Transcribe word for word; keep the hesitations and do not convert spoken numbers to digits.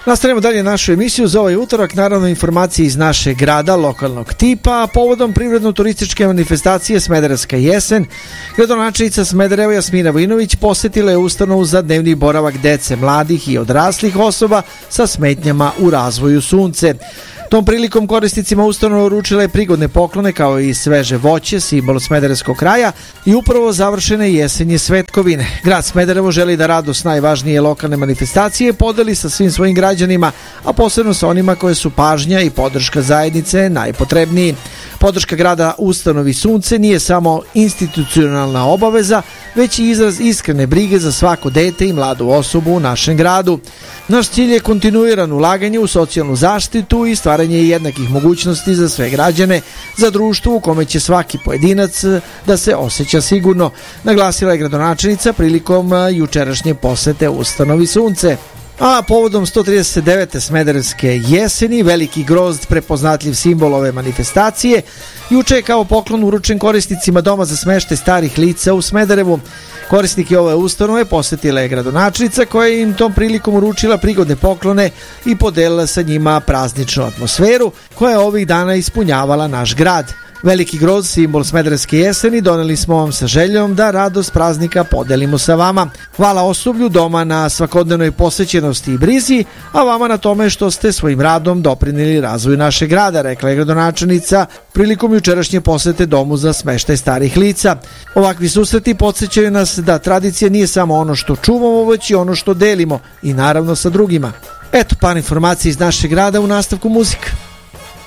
Nastavljamo dalje našu emisiju za ovaj utorak, naravno informacije iz našeg grada, lokalnog tipa, a povodom privredno-turističke manifestacije Smederevska jesen, gradonačelnica Smedereva Jasmina Vojinović posetila je ustanovu za dnevni boravak dece, mladih i odraslih osoba sa smetnjama u razvoju Sunce. Tom prilikom korisnicima ustanova uručila je prigodne poklone kao i sveže voće, simbol smederevskog kraja i upravo završene jesenje svetkovine. Grad Smederevo želi da radost najvažnije lokalne manifestacije podeli sa svim svojim građanima, a posebno sa onima koje su pažnja i podrška zajednice najpotrebniji. Podrška grada ustanovi Sunce nije samo institucionalna obaveza, već i izraz iskrene brige za svako dete i mladu osobu u našem gradu. Naš cilj je kontinuirano ulaganje u socijalnu zaštitu i stvaranje jednakih mogućnosti za sve građane, za društvo u kome će svaki pojedinac da se osjeća sigurno, naglasila je gradonačelnica prilikom jučerašnje posete ustanovi Sunce. A povodom sto trideset devete Smederevske jeseni, veliki grozd, prepoznatljiv simbol ove manifestacije, juče je kao poklon uručen korisnicima Doma za smeštaj starih lica u Smederevu. Korisnike ove ustanove posetila je gradonačelnica koja je im tom prilikom uručila prigodne poklone i podelila sa njima prazničnu atmosferu koja je ovih dana ispunjavala naš grad. Veliki grozd, simbol Smederevske jeseni, doneli smo vam sa željom da radost praznika podelimo sa vama. Hvala osoblju Doma na svakodnevnoj posvećenosti i brizi, a vama na tome što ste svojim radom doprinijeli razvoju našeg grada, rekla je gradonačelnica prilikom jučerašnje posete Domu za smeštaj starih lica. Ovakvi susreti podsjećaju nas da tradicija nije samo ono što čuvamo, već i ono što delimo i naravno sa drugima. Eto par informacija iz našeg grada, u nastavku muzika.